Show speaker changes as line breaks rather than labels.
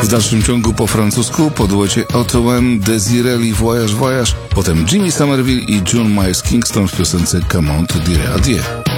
W dalszym ciągu po francusku po duecie Ottoman, Desiree i Voyage Voyage, potem Jimmy Somerville i June Miles Kingston w piosence Come On to Dire Adieu.